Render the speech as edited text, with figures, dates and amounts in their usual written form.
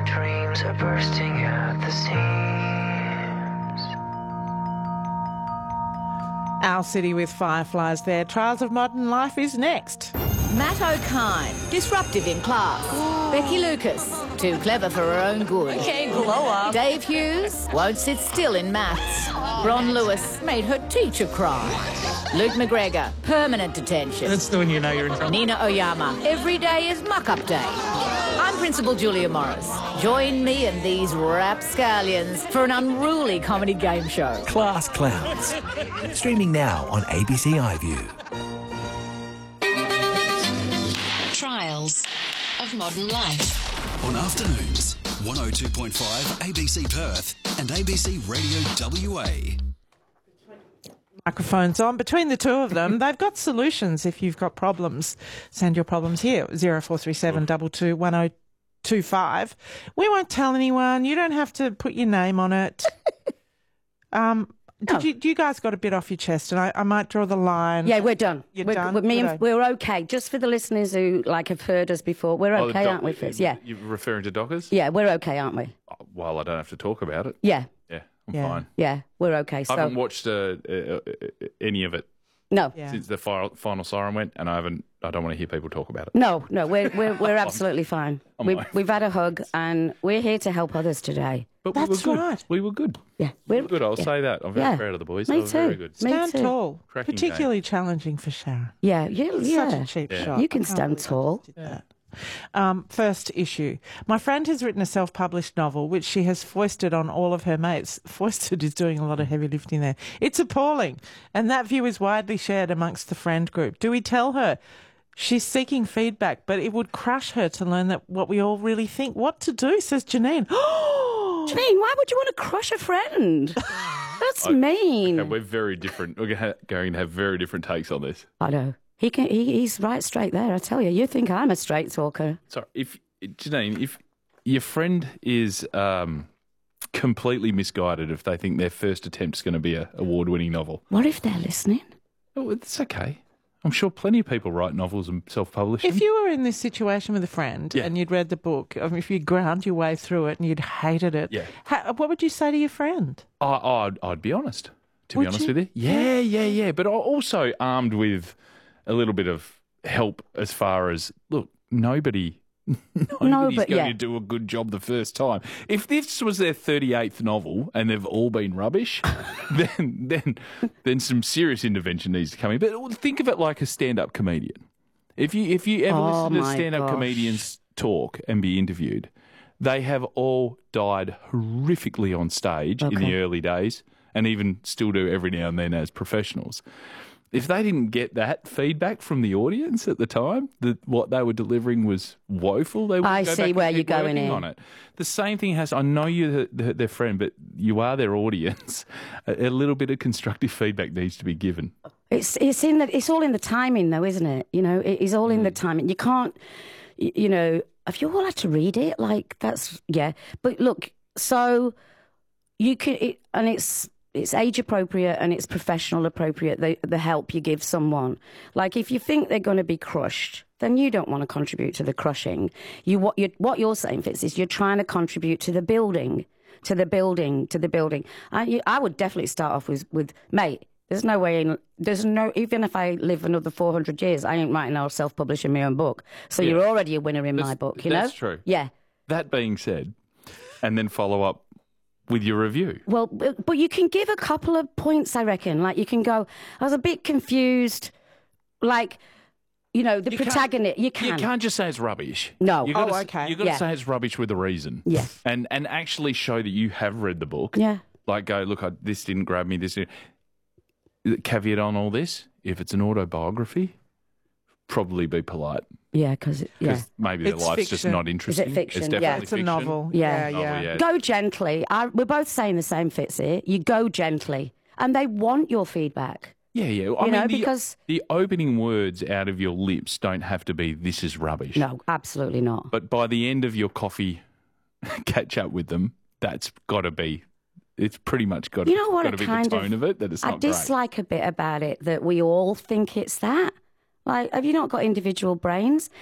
dreams are bursting at the seams. Owl City with Fireflies there. Trials of Modern Life is next. Matt O'Kine, disruptive in class. Becky Lucas, too clever for her own good. Okay, blow up. Dave Hughes won't sit still in maths. Bron Lewis made her teacher cry. Luke McGregor, permanent detention. That's the one you know you're in trouble. Nina Oyama, every day is muck-up day. I'm Principal Julia Morris. Join me and these rapscallions for an unruly comedy game show. Class Clowns. Streaming now on ABC iView. Trials of Modern Life. On afternoons, 102.5 ABC Perth and ABC Radio WA. Microphones on. Between the two of them, they've got solutions if you've got problems. Send your problems here, 0437 22 1025. We won't tell anyone. You don't have to put your name on it. Do you guys got a bit off your chest? And I might draw the line. Yeah, we're done. You're done? We're okay. Just for the listeners who have heard us before, we're okay, aren't we, Fitz? Yeah. You're referring to Dockers? Yeah, we're okay, aren't we? Well, I don't have to talk about it. Yeah. Yeah, I'm fine. Yeah, we're okay. I haven't watched any of it No. since the final siren went, and I don't want to hear people talk about it. No, we're absolutely fine. We've had a hug, and we're here to help others today. But That's we were good. right. We were good. Yeah, We were good. I'll say that. I'm very proud of the boys. They were very good. Me Stand too. tall. Cracking Particularly challenging for Sharon. Yeah, Such a cheap shot. You can I can't stand believe I tall. just did that. First issue. My friend has written a self-published novel which she has foisted on all of her mates. Foisted is doing a lot of heavy lifting there. It's appalling, and that view is widely shared amongst the friend group. Do we tell her? She's seeking feedback, but it would crush her to learn that what we all really think. What to do, says Janine. Janine, why would you want to crush a friend? That's mean. And we're very different. We're going to have very different takes on this. I know. He's right straight there, I tell you. You think I'm a straight talker. So, Janine, if your friend is completely misguided if they think their first attempt is going to be an award-winning novel. What if they're listening? Oh, it's okay. I'm sure plenty of people write novels and self-publish them. If you were in this situation with a friend and you'd read the book, if you ground your way through it and you'd hated it, what would you say to your friend? I'd be honest, to be honest with you. Yeah. But also armed with a little bit of help as far as, look, nobody's going to do a good job the first time. If this was their 38th novel and they've all been rubbish, then some serious intervention needs to come in. But think of it like a stand-up comedian. If you ever listen to stand-up comedians talk and be interviewed, they have all died horrifically on stage in the early days and even still do every now and then as professionals. If they didn't get that feedback from the audience at the time, that what they were delivering was woeful, they would I go see back and where keep you're going working in. on it. The same thing has. I know you're their friend, but you are their audience. A little bit of constructive feedback needs to be given. It's all in the timing, though, isn't it? You know, it is all in the timing. You can't, if you all had to read it, that's But look, so you can, and it's age appropriate and it's professional appropriate, the help you give someone. Like, if you think they're going to be crushed, then you don't want to contribute to the crushing. What you're saying, Fitz, is you're trying to contribute to the building. I would definitely start off with mate, even if I live another 400 years, I ain't writing or self-publishing my own book. So you're already a winner in my book, you know? That's true. Yeah. That being said, and then follow up with your review. Well, but you can give a couple of points, I reckon. Like, you can go, I was a bit confused. Like, the protagonist. You can't just say it's rubbish. No. You've got to say it's rubbish with a reason. Yeah. And actually show that you have read the book. Yeah. Like, go, look, this didn't grab me. This didn't. Caveat on all this, if it's an autobiography, probably be polite. Yeah, because maybe their life's fiction. just not interesting. Is it fiction? It's definitely It's a fiction. novel. Yeah. Yeah. Go gently. We're both saying the same, Fitzy. You go gently. And they want your feedback. Yeah. I mean, because the opening words out of your lips don't have to be, this is rubbish. No, absolutely not. But by the end of your coffee catch up with them, that's got to be, it's pretty much got to be the tone of it, that it's not I dislike a bit about it that we all think it's that. Like, have you not got individual brains?